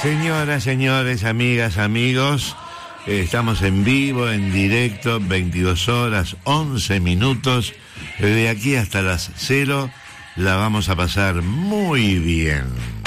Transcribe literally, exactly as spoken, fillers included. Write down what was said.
Señoras, señores, amigas, amigos, eh, estamos en vivo, en directo, veintidós horas, once minutos. De aquí hasta las cero la vamos a pasar muy bien.